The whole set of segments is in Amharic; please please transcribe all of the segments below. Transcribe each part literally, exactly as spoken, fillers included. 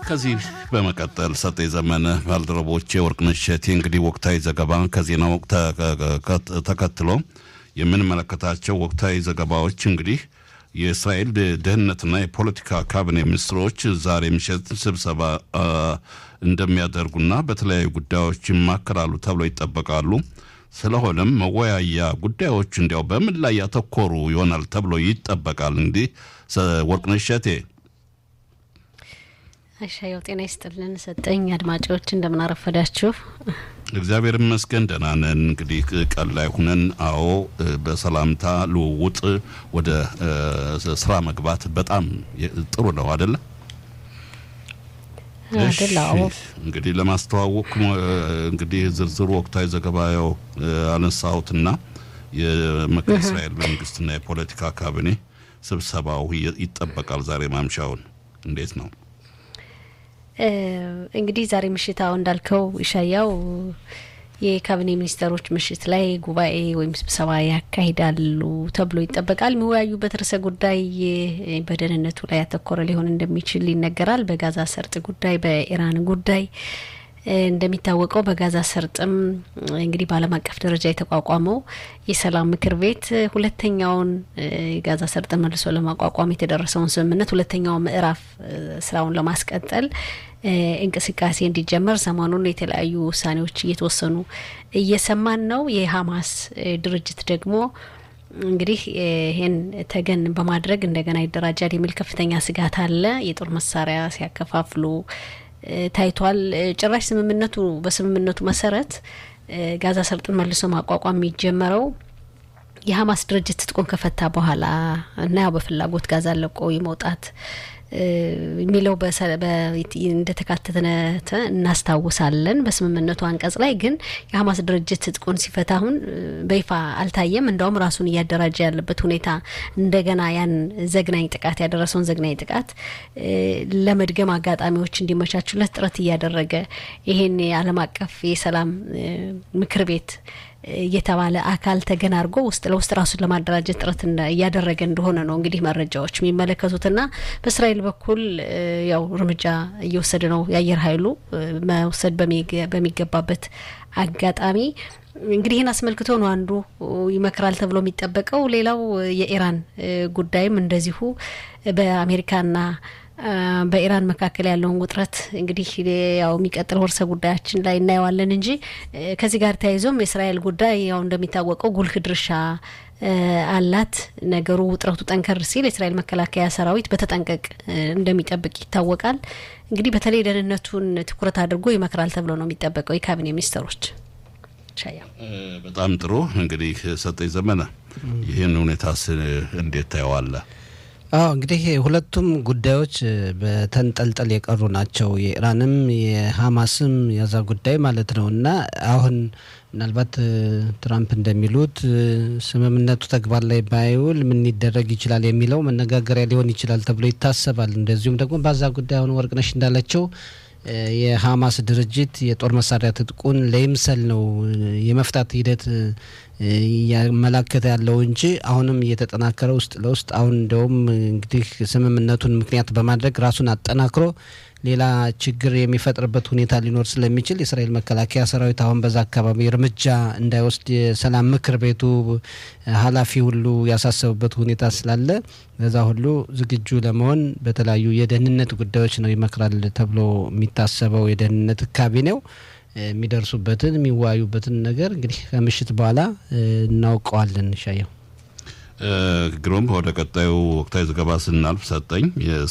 ከዚህ በመቀጠል ሰጤ ዘመነ ባልደረቦቼ ወርቅነሽ እሸቴ እንግዲህ ወቅታዊ ዘገባ ከዜና ወቅት ተከትሎ የምንመለከታቸው ወቅታዊ ዘገባዎች እንግዲህ የእስራኤል ደህንነትና የፖለቲካ ካቢኔ ሚኒስትሮች ዛሬ ምሽት ስብሰባ እንደሚያደርጉና በተለያዩ ጉዳዮች ይማከራሉ ተብሎ ይጠበቃሉ። ስለሆነም መወያያ ጉዳዮች እንዲያው በምን ላይ ያተኮሩ ይሆናል ተብሎ ይጠበቃል። እንግዲህ ወርቅነሽ እሸቴ አሻየው ጤና ይስጥልን ሰጠኝ አድማጮች እንደምን አረፈዳችሁ? እግዚአብሔር ይመስገን ደህና ነን። እንግዲህ ቀን ላይ ሆነን አዎ በሰላምታ ልውውጥ ወደ ስራ መግባት በጣም ጥሩ ነው አይደለ? አደላው እንግዲህ ለማስተዋወቅ እንግዲህ ዝርዝር ወቅታዊ ዘገባው አነሳውትና የመከላከያ እስራኤል መንግስትና የፖለቲካ ካቢኔ ስብሰባው ይጠበቃል ዛሬ ማምሻውን። እንዴት ነው እንግዲህ ዛሬ ምሽታው እንዳልከው ይሻያው የካቢኔ ሚኒስተሮች ምሽት ላይ ጉባኤ ወይም ስብሰባ ያካሂዳሉ ተብሎ ይጠበቃል። የሚወያዩበት ርዕሰ ጉዳይ በደህንነቱ ላይ ያተኮረ ሊሆን እንደሚችል ይነገራል። በጋዛ ሰርጥ ጉዳይ፣ በኢራን ጉዳይ እንደሚታወቀው በጋዛ ሰርጥም እንግዲህ በዓለም አቀፍ ደረጃ የተቋቋመው የሰላም ምክር ቤት ሁለተኛውን የጋዛ ሰርጥ መልሶ ለማቋቋም የተደረሰውን ስምምነት ሁለተኛው ምዕራፍ ስራውን ለማስቀጠል እንቅስቃሴ እንዲጀመር ሰሞኑን የተለያዩ ውሳኔዎች እየተወሰኑ እየሰማን ነው። የሐማስ ድርጅት ደግሞ እንግዲህ ይሄን ተገን በማድረግ እንደገና ይደራጃል የሚል ከፍተኛ ስጋት አለ። የጦር መሳሪያ ሲያከፋፍሉ ታይቷል። ጭራሽ ስምምነቱ በስምምነቱ መሰረት ጋዛ ሰርጥን መልሶ ማቋቋም የሚጀመረው የሐማስ ድርጅት ትጥቁን ከፈታ በኋላ እና ያው በፍላጎት ጋዛ ለቆ ይመውጣት የሚለው እንደተካተተ እናስታውሳለን። በስምምነቱ አንቀጽ ላይ ግን የሐማስ ድርጅት ትጥቁን ሲፈታ አሁን በይፋ አልታየም። እንደውም ራሱን እያደራጀ ያለበት ሁኔታ እንደገና ያን ዘግናኝ ጥቃት ያደረሰውን ዘግናኝ ጥቃት ለመድገም አጋጣሚዎች እንዲመቻቹለት ጥረት እያደረገ ይሄን የዓለም አቀፍ የሰላም ምክር ቤት የተባለ አካል ተገናርጎ ውስጥ ለውስጥ ራሱን ለማደራጀት ጥረት እያደረገ እንደሆነ ነው እንግዲህ መረጃዎች የሚመለከቱትና በእስራኤል በኩል ያው እርምጃ እየወሰደ ነው የአየር ኃይሉ መውሰድ በሚገባበት አጋጣሚ። እንግዲህ ይህን አስመልክቶ ነው አንዱ ይመክራል ተብሎ የሚጠበቀው። ሌላው የኢራን ጉዳይም እንደዚሁ በአሜሪካና በኢራን መካከል ያለውን ውጥረት እንግዲህ ያው የሚቀጥለው ወርሰ ጉዳያችን ላይ እናየዋለን እንጂ ከዚህ ጋር ተያይዞም የእስራኤል ጉዳይ ያው እንደሚታወቀው ጉልህ ድርሻ አላት። ነገሩ ውጥረቱ ጠንከር ሲል የእስራኤል መከላከያ ሰራዊት በተጠንቀቅ እንደሚጠብቅ ይታወቃል። እንግዲህ በተለይ ደህንነቱን ትኩረት አድርጎ ይመክራል ተብሎ ነው የሚጠበቀው የካቢኔ ሚኒስትሮች። ሻያ በጣም ጥሩ። እንግዲህ ሰጠኝ ዘመነ ይሄን ሁኔታስ እንዴት ታየዋለህ? አዎ እንግዲህ ሁለቱም ጉዳዮች በተንጠልጠል የቀሩ ናቸው። የኢራንም የሐማስም ያዛ ጉዳይ ማለት ነውና አሁን ምናልባት ትራምፕ እንደሚሉት ስምምነቱ ተግባር ላይ ባይውል ምን ይደረግ ይችላል የሚለው መነጋገሪያ ሊሆን ይችላል ተብሎ ይታሰባል። እንደዚሁም ደግሞ ባዛ ጉዳይ አሁን ወርቅነሽ እንዳለችው የሐማስ ድርጅት የጦር መሳሪያ ትጥቁን ለይምሰል ነው የመፍታት ሂደት ያመላከተ ያለው እንጂ አሁንም እየተጠናከረ ውስጥ ለውስጥ አሁን እንደውም እንግዲህ ስምምነቱን ምክንያት በማድረግ ራሱን አጠናክሮ ሌላ ችግር የሚፈጥርበት ሁኔታ ሊኖር ስለሚችል የእስራኤል መከላከያ ሰራዊት አሁን በዛ አካባቢ እርምጃ እንዳይወስድ የሰላም ምክር ቤቱ ኃላፊ ሁሉ ያሳሰበበት ሁኔታ ስላለ ለዛ ሁሉ ዝግጁ ለመሆን በተለያዩ የደህንነት ጉዳዮች ነው ይመክራል ተብሎ የሚታሰበው የደህንነት ካቢኔው የሚደርሱበትን የሚዋዩበትን ነገር እንግዲህ ከምሽት በኋላ እናውቀዋለን። ሻየው ግሩም። ወደ ቀጣዩ ወቅታዊ ዘገባ ስናልፍ ሰጠኝ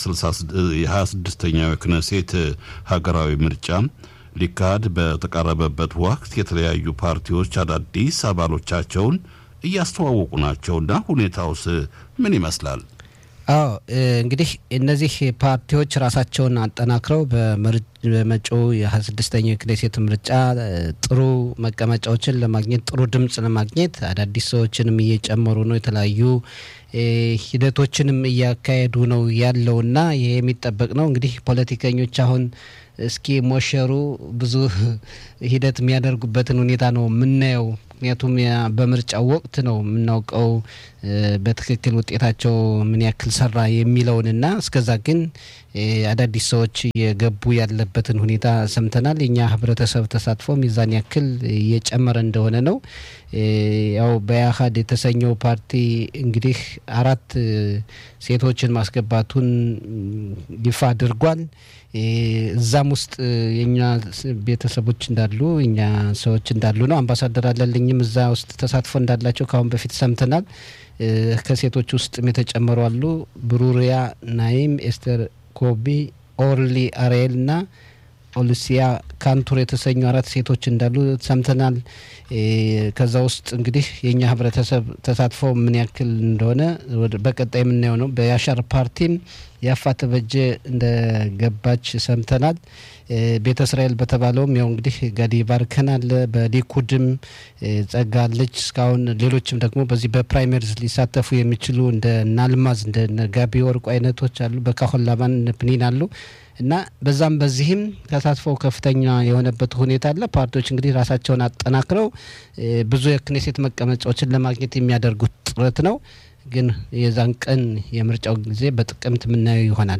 የ26ኛው የክነሴት ሀገራዊ ምርጫ ሊካሄድ በተቃረበበት ወቅት የተለያዩ ፓርቲዎች አዳዲስ አባሎቻቸውን እያስተዋወቁ ናቸውና ሁኔታውስ ምን ይመስላል? አዎ እንግዲህ እነዚህ ፓርቲዎች ራሳቸውን አጠናክረው በመጪው የ26ኛው የክኔሴት ምርጫ ጥሩ መቀመጫዎችን ለማግኘት ጥሩ ድምጽ ለማግኘት አዳዲስ ሰዎችንም እየጨመሩ ነው። የተለያዩ ሂደቶችንም እያካሄዱ ነው ያለውና ይሄ የሚጠበቅ ነው። እንግዲህ ፖለቲከኞች አሁን እስኪ ሞሸሩ ብዙ ሂደት የሚያደርጉበትን ሁኔታ ነው የምናየው። ምክንያቱም በምርጫው ወቅት ነው የምናውቀው በትክክል ውጤታቸው ምን ያክል ሰራ የሚለውንና እስከዛ ግን አዳዲስ ሰዎች የገቡ ያለበትን ሁኔታ ሰምተናል። የኛ ህብረተሰብ ተሳትፎ ሚዛን ያክል እየጨመረ እንደሆነ ነው። ያው በያሃድ የተሰኘው ፓርቲ እንግዲህ አራት ሴቶችን ማስገባቱን ይፋ አድርጓል። እዛም ውስጥ የኛ ቤተሰቦች እንዳሉ የኛ ሰዎች እንዳሉ ነው። አምባሳደር አለልኝም እዛ ውስጥ ተሳትፎ እንዳላቸው ካሁን በፊት ሰምተናል። ከሴቶች ውስጥ የተጨመሩ አሉ። ብሩሪያ ናይም፣ ኤስተር ኮቢ፣ ኦርሊ አሬል እና ኦልሲያ ካንቱር የተሰኙ አራት ሴቶች እንዳሉ ሰምተናል። ከዛ ውስጥ እንግዲህ የኛ ህብረተሰብ ተሳትፎ ምን ያክል እንደሆነ በቀጣይ የምናየው ነው። በያሻር ፓርቲም ያፋተበጀ እንደገባች ሰምተናል። ቤተ እስራኤል በተባለውም ያው እንግዲህ ጋዲ ባርከን አለ። በሊኩድም ጸጋለች። እስካሁን ሌሎችም ደግሞ በዚህ በፕራይመሪዝ ሊሳተፉ የሚችሉ እንደ ናልማዝ እንደ ጋቢ ወርቁ አይነቶች አሉ። በካሆላማን ፕኒን አሉ እና በዛም በዚህም ተሳትፎ ከፍተኛ የሆነበት ሁኔታ አለ። ፓርቲዎች እንግዲህ ራሳቸውን አጠናክረው ብዙ የክኔሴት መቀመጫዎችን ለማግኘት የሚያደርጉት ጥረት ነው። ግን የዛን ቀን የምርጫው ጊዜ በጥቅምት ምናየው ይሆናል።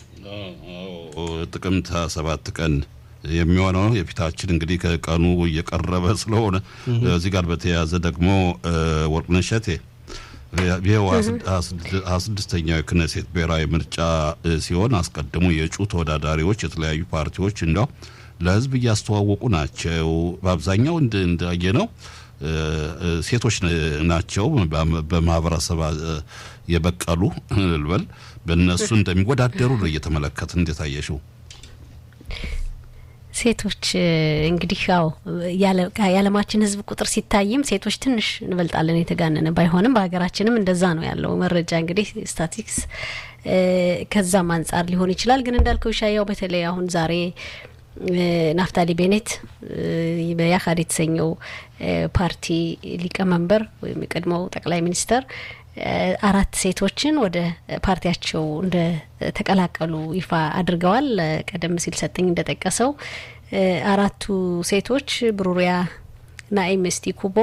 ጥቅምት ሰባት ቀን የሚሆነው የፊታችን እንግዲህ ከቀኑ እየቀረበ ስለሆነ እዚህ ጋር በተያያዘ ደግሞ ወርቅነሽ እቴ የስድስተኛው የክኔሴት ብሔራዊ ምርጫ ሲሆን አስቀድሞ የእጩ ተወዳዳሪዎች የተለያዩ ፓርቲዎች እንደው ለህዝብ እያስተዋወቁ ናቸው። በአብዛኛው እንዳየነው ሴቶች ናቸው። በማህበረሰብ የበቀሉ ልበል በእነሱ እንደሚወዳደሩ ነው እየተመለከትን። እንዴት አየሽው? ሴቶች እንግዲህ ያው የዓለማችን ህዝብ ቁጥር ሲታይም ሴቶች ትንሽ እንበልጣለን። የተጋነነ ባይሆንም በሀገራችንም እንደዛ ነው ያለው መረጃ እንግዲህ ስታቲክስ ከዛም አንጻር ሊሆን ይችላል። ግን እንዳልከው ሻያው በተለይ አሁን ዛሬ ናፍታሊ ቤኔት በያሃድ የተሰኘው ፓርቲ ሊቀመንበር ወይም የቀድሞው ጠቅላይ ሚኒስተር አራት ሴቶችን ወደ ፓርቲያቸው እንደ ተቀላቀሉ ይፋ አድርገዋል። ቀደም ሲል ሰጠኝ እንደጠቀሰው አራቱ ሴቶች ብሩሪያ ናኢም፣ እስቲ ኩቦ፣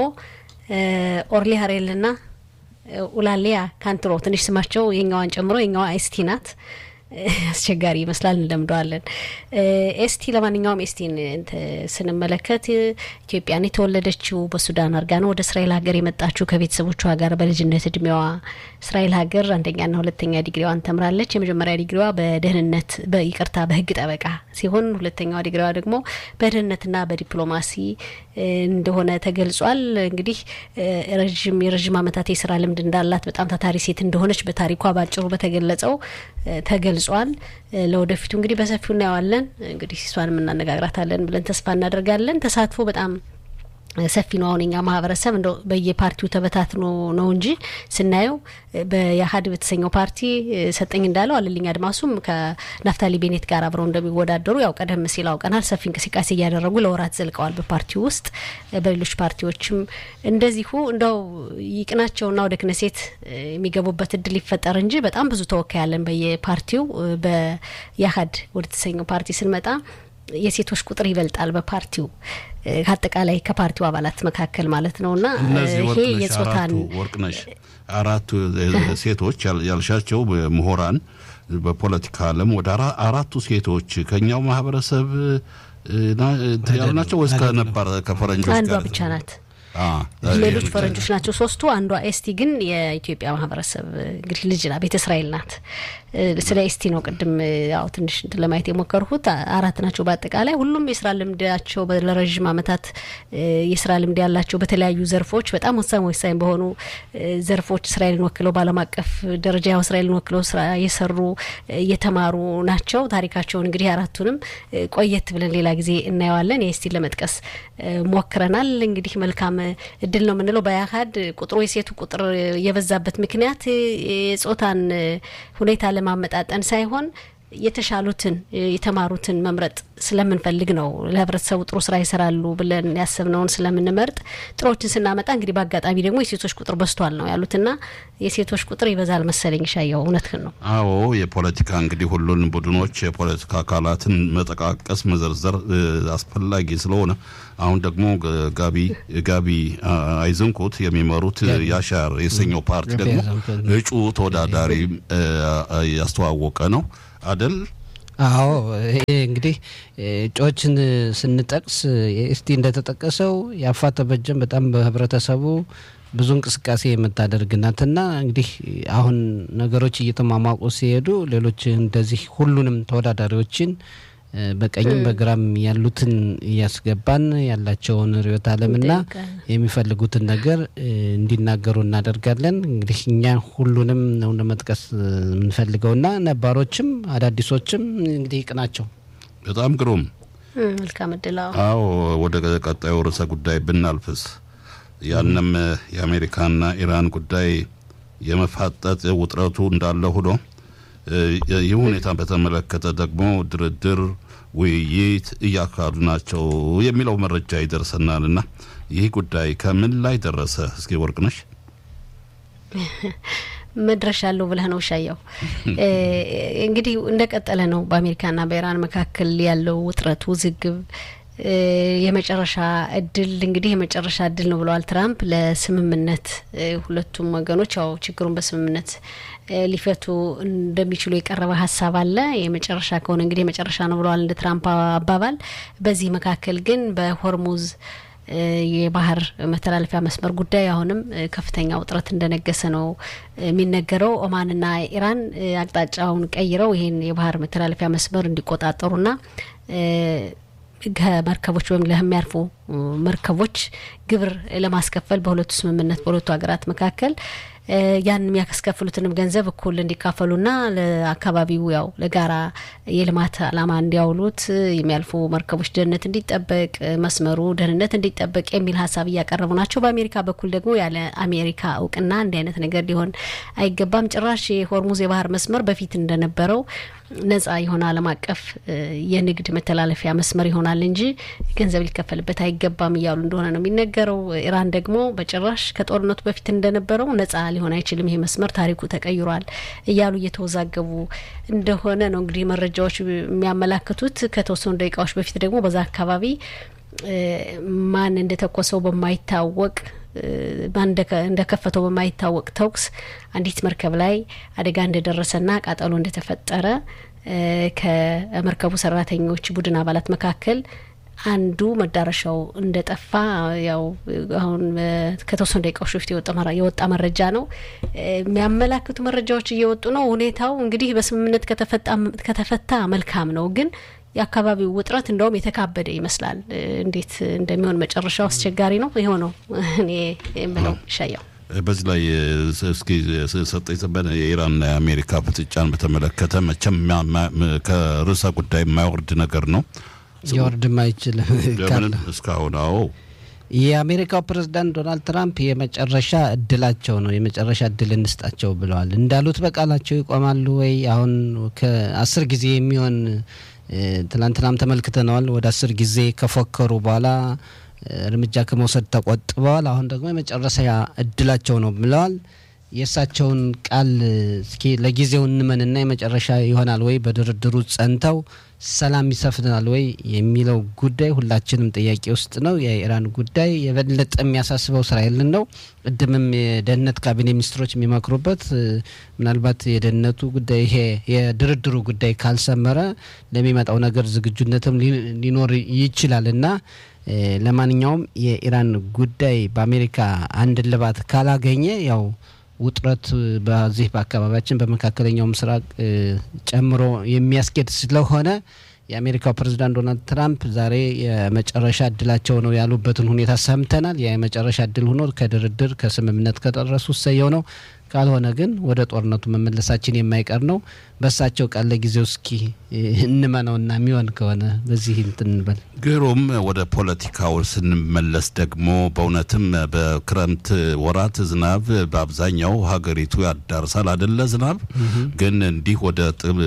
ኦርሊ ሀሬልና ኡላሊያ ካንትሮ። ትንሽ ስማቸው የኛዋን ጨምሮ የኛዋ ኤስቲ ናት። አስቸጋሪ ይመስላል እንደምደዋለን። ኤስቲ ለማንኛውም ኤስቲን ስንመለከት ኢትዮጵያን የተወለደችው በሱዳን አርጋ ነው ወደ እስራኤል ሀገር የመጣችው ከቤተሰቦቿ ጋር በልጅነት እድሜዋ እስራኤል ሀገር አንደኛና ሁለተኛ ዲግሪዋን ተምራለች። የመጀመሪያ ዲግሪዋ በደህንነት በይቅርታ በህግ ጠበቃ ሲሆን ሁለተኛዋ ዲግሪዋ ደግሞ በደህንነትና በዲፕሎማሲ እንደሆነ ተገልጿል። እንግዲህ ረጅም የረጅም አመታት የስራ ልምድ እንዳላት በጣም ታታሪ ሴት እንደሆነች በታሪኳ ባጭሩ በተገለጸው ተገልጿል። ለወደፊቱ እንግዲህ በሰፊው እናየዋለን። እንግዲህ እሷን እናነጋግራታለን ብለን ተስፋ እናደርጋለን። ተሳትፎ በጣም ሰፊ ነው። አሁንኛ ማህበረሰብ እንደው በየፓርቲው ተበታትኖ ነው እንጂ ስናየው በያሃድ በተሰኘው ፓርቲ ሰጠኝ እንዳለው አለልኝ አድማሱም ከናፍታሊ ቤኔት ጋር አብረው እንደሚወዳደሩ ያው ቀደም ሲል አውቀናል። ሰፊ እንቅስቃሴ እያደረጉ ለወራት ዘልቀዋል በፓርቲው ውስጥ። በሌሎች ፓርቲዎችም እንደዚሁ እንደው ይቅናቸውና ወደ ክኔሴት የሚገቡበት እድል ይፈጠር እንጂ በጣም ብዙ ተወካይ ያለን በየፓርቲው። በያሃድ ወደ ተሰኘው ፓርቲ ስንመጣ የሴቶች ቁጥር ይበልጣል በፓርቲው ከአጠቃላይ ከፓርቲው አባላት መካከል ማለት ነውና ይሄ የጾታን ወርቅነሽ አራቱ ሴቶች ያልሻቸው ምሁራን በፖለቲካ ዓለም ወደ አራቱ ሴቶች ከኛው ማህበረሰብ ያልናቸው ወስከ ነበር ከፈረንጆች ጋር አንዷ ብቻ ናት። ሌሎች ፈረንጆች ናቸው ሶስቱ። አንዷ ኤስቲ ግን የኢትዮጵያ ማህበረሰብ እንግዲህ ልጅ ናት፣ ቤተ እስራኤል ናት። ስለ ኤስቲ ነው ቅድም ያው ትንሽ ለማየት የሞከርኩት። አራት ናቸው በአጠቃላይ። ሁሉም የስራ ልምዳቸው ለረጅም አመታት የስራ ልምድ ያላቸው በተለያዩ ዘርፎች በጣም ወሳኝ ወሳኝ በሆኑ ዘርፎች እስራኤልን ወክለው ባለም አቀፍ ደረጃ ያው እስራኤልን ወክለው ስራ የሰሩ የተማሩ ናቸው። ታሪካቸውን እንግዲህ አራቱንም ቆየት ብለን ሌላ ጊዜ እናየዋለን። የኤስቲ ለመጥቀስ ሞክረናል። እንግዲህ መልካም እድል ነው የምንለው። በያሃድ ቁጥሩ የሴቱ ቁጥር የበዛበት ምክንያት የጾታን ሁኔታ ለማመጣጠን ሳይሆን የተሻሉትን የተማሩትን መምረጥ ስለምንፈልግ ነው። ለህብረተሰቡ ጥሩ ስራ ይሰራሉ ብለን ያሰብነውን ስለምንመርጥ ጥሮችን ስናመጣ እንግዲህ በአጋጣሚ ደግሞ የሴቶች ቁጥር በዝቷል ነው ያሉትና የሴቶች ቁጥር ይበዛል መሰለኝ። ሻየው እውነትህን ነው። አዎ የፖለቲካ እንግዲህ ሁሉን ቡድኖች የፖለቲካ አካላትን መጠቃቀስ መዘርዘር አስፈላጊ ስለሆነ አሁን ደግሞ ጋቢ ጋቢ አይዘንኩት የሚመሩት ያሻር የሰኞ ፓርቲ ደግሞ እጩ ተወዳዳሪ ያስተዋወቀ ነው። አይደል? አዎ እንግዲህ እጩዎችን ስንጠቅስ እስቲ እንደተጠቀሰው ያፋ ተበጀን በጣም በህብረተሰቡ ብዙ እንቅስቃሴ የምታደርግናትና እንግዲህ አሁን ነገሮች እየተሟሟቁ ሲሄዱ ሌሎች እንደዚህ ሁሉንም ተወዳዳሪዎችን በቀኝም በግራም ያሉትን እያስገባን ያላቸውን ርዕዮተ ዓለምና የሚፈልጉትን ነገር እንዲናገሩ እናደርጋለን። እንግዲህ እኛ ሁሉንም ነው ለመጥቀስ የምንፈልገውና ነባሮችም አዳዲሶችም እንግዲህ ይቅናቸው። በጣም ግሩም መልካም እድል። አዎ ወደ ቀጣዩ ርዕሰ ጉዳይ ብናልፍስ ያንም የአሜሪካና ኢራን ጉዳይ የመፋጠጥ ውጥረቱ እንዳለ ሆኖ ይህ ሁኔታ በተመለከተ ደግሞ ድርድር ውይይት እያካሄዱ ናቸው የሚለው መረጃ ይደርሰናልና ይህ ጉዳይ ከምን ላይ ደረሰ? እስኪ ወርቅነሽ መድረሻ አለው ብለህ ነው ሻያው? እንግዲህ እንደቀጠለ ነው በአሜሪካና በኢራን መካከል ያለው ውጥረት ውዝግብ። የመጨረሻ እድል እንግዲህ የመጨረሻ እድል ነው ብለዋል ትራምፕ ለስምምነት ሁለቱም ወገኖች ያው ችግሩን በስምምነት ሊፈቱ እንደሚችሉ የቀረበ ሀሳብ አለ። የመጨረሻ ከሆነ እንግዲህ የመጨረሻ ነው ብለዋል እንደ ትራምፕ አባባል። በዚህ መካከል ግን በሆርሙዝ የባህር መተላለፊያ መስመር ጉዳይ አሁንም ከፍተኛ ውጥረት እንደነገሰ ነው የሚነገረው። ኦማንና ኢራን አቅጣጫውን ቀይረው ይሄን የባህር መተላለፊያ መስመር እንዲቆጣጠሩና ከመርከቦች ወይም ለሚያርፉ መርከቦች ግብር ለማስከፈል በሁለቱ ስምምነት በሁለቱ ሀገራት መካከል ያን የሚያስከፍሉትንም ገንዘብ እኩል እንዲካፈሉና ለአካባቢው ያው ለጋራ የልማት አላማ እንዲያውሉት የሚያልፉ መርከቦች ደህንነት እንዲጠበቅ መስመሩ ደህንነት እንዲጠበቅ የሚል ሀሳብ እያቀረቡ ናቸው። በአሜሪካ በኩል ደግሞ ያለ አሜሪካ እውቅና እንዲህ አይነት ነገር ሊሆን አይገባም። ጭራሽ የሆርሙዝ የባህር መስመር በፊት እንደነበረው ነጻ የሆነ ዓለም አቀፍ የንግድ መተላለፊያ መስመር ይሆናል እንጂ ገንዘብ ሊከፈልበት አይገባም እያሉ እንደሆነ ነው የሚነገረው። ኢራን ደግሞ በጭራሽ ከጦርነቱ በፊት እንደነበረው ነጻ ሊሆን አይችልም፣ ይሄ መስመር ታሪኩ ተቀይሯል እያሉ እየተወዛገቡ እንደሆነ ነው እንግዲህ መረጃዎች የሚያመላክቱት። ከተወሰኑ ደቂቃዎች በፊት ደግሞ በዛ አካባቢ ማን እንደተኮሰው በማይታወቅ ማን እንደከፈተው በማይታወቅ ተኩስ አንዲት መርከብ ላይ አደጋ እንደደረሰና ቃጠሎ እንደተፈጠረ ከመርከቡ ሰራተኞች ቡድን አባላት መካከል አንዱ መዳረሻው እንደጠፋ ያው አሁን ከተወሰኑ ደቂቃዎች በፊት የወጣ መረጃ ነው። የሚያመላክቱ መረጃዎች እየወጡ ነው። ሁኔታው እንግዲህ በስምምነት ከተፈታ ከተፈታ መልካም ነው፣ ግን የአካባቢው ውጥረት እንደውም የተካበደ ይመስላል። እንዴት እንደሚሆን መጨረሻው አስቸጋሪ ነው። ይሄው ነው እኔ የምለው ሻያው። በዚህ ላይ እስኪ ሰጠኝ ዘበነ የኢራንና የአሜሪካ ፍጥጫን በተመለከተ መቼም ከርዕሰ ጉዳይ የማይወርድ ነገር ነው። ይወርድም አይችልም ለምን እስካሁን? አዎ የአሜሪካው ፕሬዝዳንት ዶናልድ ትራምፕ የመጨረሻ እድላቸው ነው፣ የመጨረሻ እድል እንስጣቸው ብለዋል። እንዳሉት በቃላቸው ይቆማሉ ወይ? አሁን ከአስር ጊዜ የሚሆን ትላንትናም ተመልክተነዋል። ወደ አስር ጊዜ ከፎከሩ በኋላ እርምጃ ከመውሰድ ተቆጥበዋል። አሁን ደግሞ የመጨረሻ እድላቸው ነው ብለዋል። የእሳቸውን ቃል እስኪ ለጊዜው እንመንና የመጨረሻ ይሆናል ወይ በድርድሩ ጸንተው ሰላም ይሰፍናል ወይ የሚለው ጉዳይ ሁላችንም ጥያቄ ውስጥ ነው። የኢራን ጉዳይ የበለጠ የሚያሳስበው እስራኤልን ነው። ቅድምም የደህንነት ካቢኔ ሚኒስትሮች የሚመክሩበት ምናልባት የደህንነቱ ጉዳይ ይሄ የድርድሩ ጉዳይ ካልሰመረ ለሚመጣው ነገር ዝግጁነትም ሊኖር ይችላልና ለማንኛውም የኢራን ጉዳይ በአሜሪካ አንድ ልባት ካላገኘ ያው ውጥረት በዚህ በአካባቢያችን በመካከለኛው ምስራቅ ጨምሮ የሚያስኬድ ስለሆነ የአሜሪካው ፕሬዝዳንት ዶናልድ ትራምፕ ዛሬ የመጨረሻ እድላቸው ነው ያሉበትን ሁኔታ ሰምተናል። የመጨረሻ እድል ሆኖ ከድርድር ከስምምነት ከደረሱ ሰየው ነው። ካልሆነ ግን ወደ ጦርነቱ መመለሳችን የማይቀር ነው። በሳቸው ቃል ለጊዜው እስኪ እንመነውና የሚሆን ከሆነ በዚህ እንትን እንበል። ግሩም ወደ ፖለቲካው ስንመለስ ደግሞ በእውነትም በክረምት ወራት ዝናብ በአብዛኛው ሀገሪቱ ያዳርሳል አይደለ? ዝናብ ግን እንዲህ ወደ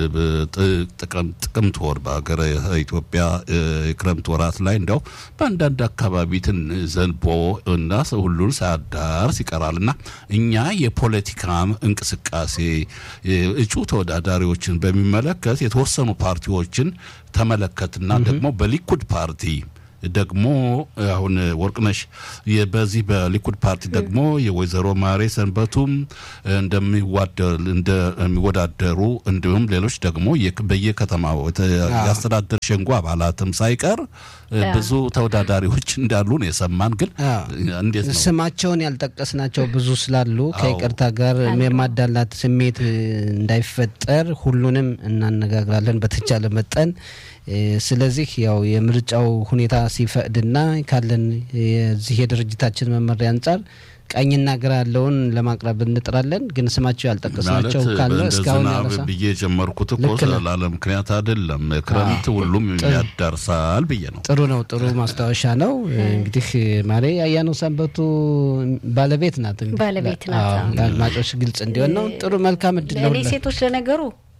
ጥቅምት ወር በሀገረ ኢትዮጵያ የክረምት ወራት ላይ እንደው በአንዳንድ አካባቢ ትን ዘንቦ እና ሁሉን ሳያዳርስ ይቀራልና እኛ የፖለቲካ እንቅስቃሴ እጩ ተወዳዳሪዎችን በሚመለከት የተወሰኑ ፓርቲዎችን ተመለከትና ደግሞ በሊኩድ ፓርቲ ደግሞ አሁን ወርቅነሽ በዚህ በሊኩድ ፓርቲ ደግሞ የወይዘሮ ማሬ ሰንበቱም እንደሚዋደር እንደሚወዳደሩ እንዲሁም ሌሎች ደግሞ በየከተማው ያስተዳደር ሸንጎ አባላትም ሳይቀር ብዙ ተወዳዳሪዎች እንዳሉ ነው የሰማን ግን እንዴት ነው ስማቸውን ያልጠቀስናቸው ብዙ ስላሉ ከይቅርታ ጋር የማዳላት ስሜት እንዳይፈጠር ሁሉንም እናነጋግራለን በተቻለ መጠን ስለዚህ ያው የምርጫው ሁኔታ ሲፈቅድና ካለን የዚህ የድርጅታችን መመሪያ አንፃር ቀኝና ግራ ያለውን ለማቅረብ እንጥራለን ግን ስማቸው ያልጠቀስናቸው ካለ እስካሁን ያለሳ በየ ጀመርኩት እኮ ስላለ ምክንያት አይደለም ክረምት ሁሉም ያዳርሳል በየ ነው ጥሩ ነው ጥሩ ማስታወሻ ነው እንግዲህ ማሬ አያኖ ሰንበቱ ባለቤት ናት ባለቤት ናት ለአድማጮች ግልጽ እንዲሆን ነው ጥሩ መልካም እድል ነው ለሴቶች ለነገሩ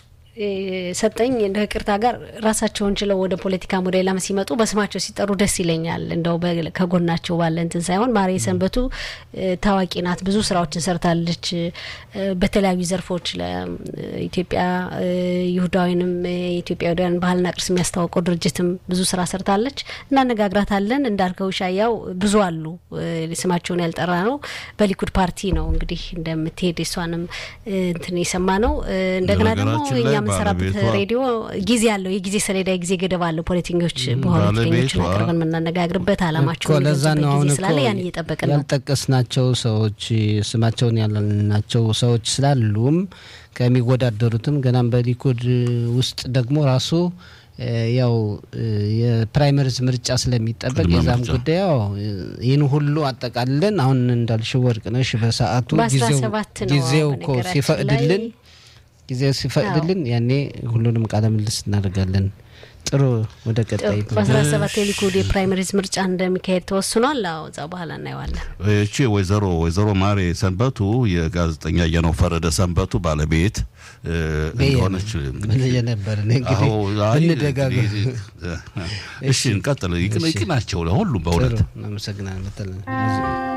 ሰጠኝ እንደ ቅርታ ጋር ራሳቸውን ችለው ወደ ፖለቲካ ሞዴል ሲመጡ በስማቸው ሲጠሩ ደስ ይለኛል እንደው ከጎናቸው ባለ እንትን ሳይሆን ማሬ ሰንበቱ ታዋቂ ናት ብዙ ስራዎችን ሰርታለች በተለያዩ ዘርፎች ለኢትዮጵያ ይሁዳውያንም ኢትዮጵያውያን ባህልና ቅርስ የሚያስተዋውቀው ድርጅትም ብዙ ስራ ሰርታለች እናነጋግራታለን እንዳልከው ሻያው ብዙ አሉ ስማቸውን ያልጠራ ነው በሊኩድ ፓርቲ ነው እንግዲህ እንደምትሄድ እሷንም እንትን የሰማ ነው እንደገና ደግሞ መሰራበት ሬዲዮ ጊዜ ያለው የጊዜ ሰሌዳ የጊዜ ገደብ አለው ፖለቲከኞች በሆነች አቅርበን መናነጋግርበት አላማቸው ለዛናው ስላለ ያን እየጠበቅን ነው ያልጠቀስናቸው ሰዎች ስማቸውን ያላልናቸው ሰዎች ስላሉም ከሚወዳደሩትም ገናም በሊኩድ ውስጥ ደግሞ ራሱ ያው የፕራይመሪዝ ምርጫ ስለሚጠበቅ የዛም ጉዳዩ ይህን ሁሉ አጠቃለን አሁን እንዳልሽው ወርቅነሽ በሰዓቱ ጊዜው ጊዜው እኮ ሲፈቅድልን ጊዜው ሲፈቅድልን ያኔ ሁሉንም ቃለ ምልልስ እናደርጋለን ጥሩ ወደ ቀጣይ በ17 የሊኩድ የፕራይመሪዝ ምርጫ እንደሚካሄድ ተወስኗል አው እዛ በኋላ እናይዋለን እቺ ወይዘሮ ወይዘሮ ማሬ ሰንበቱ የጋዜጠኛ የነው ፈረደ ሰንበቱ ባለቤት እንደሆነች ምን የነበር እንግዲህ እንደጋጋ እሺ እንቀጥል ይቅናቸው ለሁሉም በእውነት እናመሰግናለን